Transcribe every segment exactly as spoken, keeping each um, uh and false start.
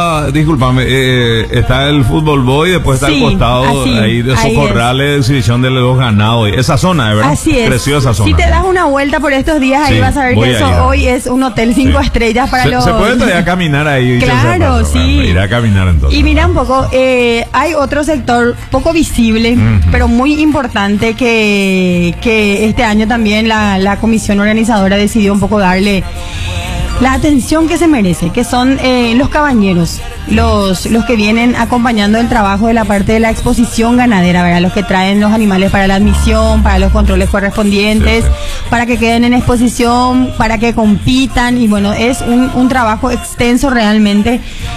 Ah, discúlpame, eh, está el Fútbol Boy, después está Sí, al costado así, ahí de ahí Socorrales, de exhibición de los ganados. Esa zona, ¿verdad? Así es. Creció esa zona. Si te das una vuelta por estos días, Sí, ahí vas a ver voy que a eso ir. hoy es un hotel cinco Sí. estrellas para se, los... se puede todavía caminar ahí. dicho sea Claro, paso, sí. ¿verdad? Ir a caminar entonces. Y mira un poco, eh, hay otro sector poco visible, Ujú. pero muy importante que, que este año también la, la comisión organizadora decidió un poco darle la atención que se merece, que son eh, los cabañeros, los, los que vienen acompañando el trabajo de la parte de la exposición ganadera, ¿verdad? Los que traen los animales para la admisión, para los controles correspondientes, Sí, sí. para que queden en exposición, para que compitan, y bueno, es un, un trabajo extenso realmente,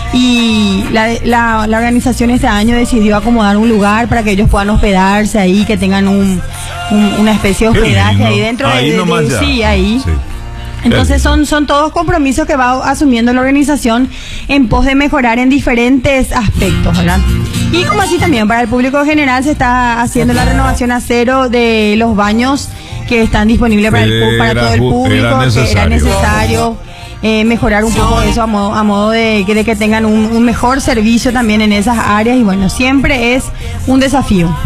y la, la, la organización este año decidió acomodar un lugar para que ellos puedan hospedarse ahí, que tengan un, un- una especie de Qué hospedaje lindo. ahí dentro de- Ahí de, nomás de- ya. sí, ahí. Sí. Entonces son, son todos compromisos que va asumiendo la organización en pos de mejorar en diferentes aspectos, ¿verdad? Y como así también para el público general se está haciendo la renovación a cero de los baños que están disponibles para, el, pu- para Era todo el ju- público, era que era necesario. necesario eh, mejorar un poco eso a modo, a modo de, que- de que tengan un, un mejor servicio también en esas áreas, y bueno, siempre es un desafío.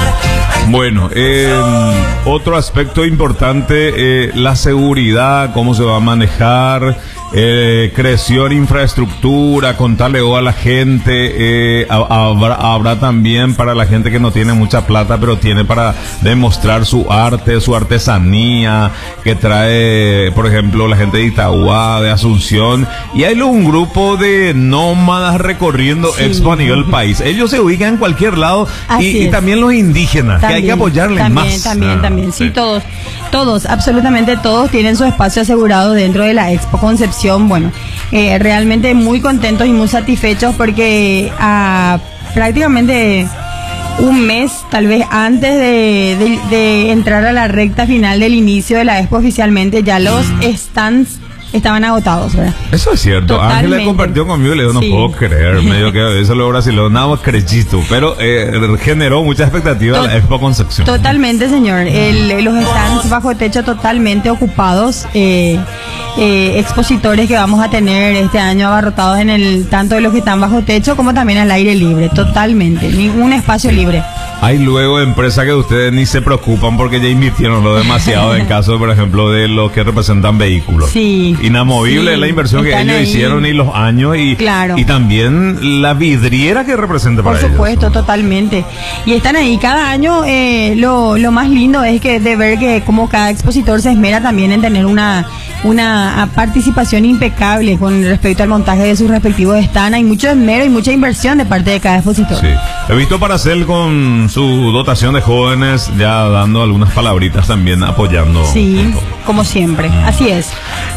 Bueno, eh, otro aspecto importante, eh, la seguridad, cómo se va a manejar, eh, creció en infraestructura, contarle a la gente, eh, ha- habrá, habrá también para la gente que no tiene mucha plata, pero tiene para demostrar su arte, su artesanía, que trae, por ejemplo, la gente de Itagua, de Asunción, y hay un grupo de nómadas recorriendo Sí. Expo a nivel país. Ellos se ubican en cualquier lado, y, Así y es. también los indígenas, que hay que apoyarles también, más. También, Ah, también, sí, sí. todos, todos, absolutamente todos tienen su espacio asegurado dentro de la Expo Concepción. Bueno, eh, realmente muy contentos y muy satisfechos porque a prácticamente un mes, tal vez antes de, de- de entrar a la recta final del inicio de la Expo oficialmente, ya los stands estaban agotados, ¿verdad? Eso es cierto. Totalmente. Ángela compartió conmigo y le digo, no Sí. puedo creer, medio que a veces los brasileños nada más crechito, pero eh, generó mucha expectativa Tot- la Expo Concepción. Totalmente, señor. El- los stands bajo techo totalmente ocupados. eh, eh, expositores que vamos a tener este año abarrotados en el tanto de los que están bajo techo como también al aire libre. Totalmente. Ningún espacio libre. Hay luego empresas que ustedes ni se preocupan porque ya invirtieron lo demasiado en caso, por ejemplo, de los que representan vehículos. Sí. Inamovible Sí, la inversión que están ellos ahí. hicieron y los años y, Claro. y también la vidriera que representa para Por ellos. supuesto, totalmente. Y están ahí cada año. Eh, lo, lo más lindo es que de ver que como cada expositor se esmera también en tener una una ah, participación impecable con respecto al montaje de sus respectivos stands. Hay mucho esmero y mucha inversión de parte de cada expositor. Sí. He visto Paracel con su dotación de jóvenes ya dando algunas palabritas también apoyando. Sí, como siempre. Así es.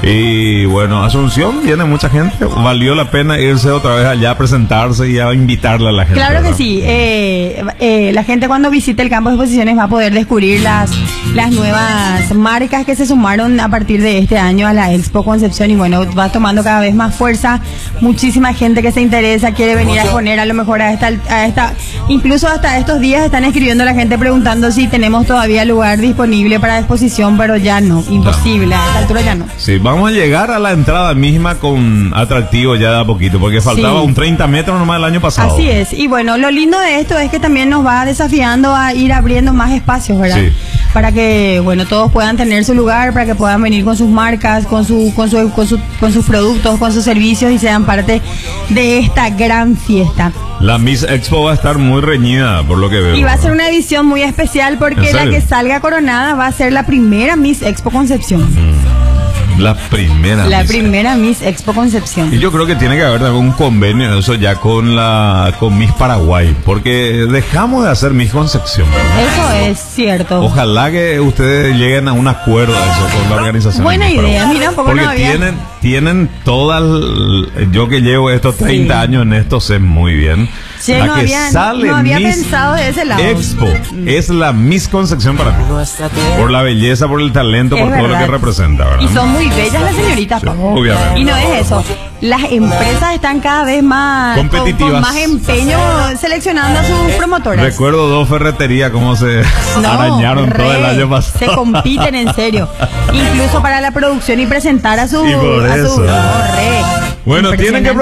Y bueno, Asunción viene mucha gente. Valió la pena irse otra vez allá a presentarse y a invitarle a la gente. Claro que ¿verdad? sí. Eh, eh, la gente cuando visite el campo de exposiciones va a poder descubrir las, las nuevas marcas que se sumaron a partir de este año a la Expo Concepción, y bueno, va tomando cada vez más fuerza. Muchísima gente que se interesa, quiere venir a exponer a lo mejor a esta, a esta, incluso hasta estos días están escribiendo la gente preguntando si tenemos todavía lugar disponible para exposición, pero ya no, imposible, a esta altura ya no. Sí, vamos a llegar a la entrada misma con atractivo ya de a poquito, porque faltaba Sí. un treinta metros nomás el año pasado. Así es, y bueno, lo lindo de esto es que también nos va desafiando a ir abriendo más espacios, ¿verdad? Sí. Para que, bueno, todos puedan tener su lugar, para que puedan venir con sus marcas, con su, con su, con su, con sus productos, con sus servicios, y sean parte de esta gran fiesta. La Miss Expo va a estar muy reñida, por lo que veo. Y va a ser una edición muy especial porque ¿En la serio? que salga coronada va a ser la primera Miss Expo Concepción. La primera. La Miss primera Miss Expo Concepción. Y yo creo que tiene que haber algún convenio de eso ya con la con Miss Paraguay, porque dejamos de hacer Miss Concepción, ¿verdad? Eso es cierto. Ojalá que ustedes lleguen a un acuerdo de eso con la organización. Buena de Miss idea, Paraguay. mira, un poco porque no había- tienen tienen todas, yo que llevo estos treinta Sí. años en esto sé muy bien. Sí, la no que había- sale no había Miss pensado de ese lado. Expo es la Miss Concepción para mí, por la belleza, por el talento, Es por todo lo verdad. que representa, ¿verdad? Y son muy bellas las señoritas, Sí, Pablo. obviamente. Y no es eso. Las empresas están cada vez más con- Competitivas. Con, más empeño seleccionando a sus promotoras. Recuerdo dos ferreterías como se No, arañaron todo el re, año pasado. Se compiten en serio. Incluso para la producción y presentar a su Y por a su eso. no, re. Bueno, tienen que Impresionante.